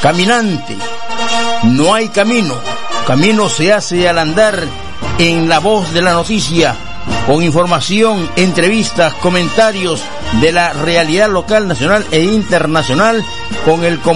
Caminante, no hay camino. Camino se hace al andar. En La Voz de la Noticia, con información, entrevistas, comentarios de la realidad local, nacional e internacional, con el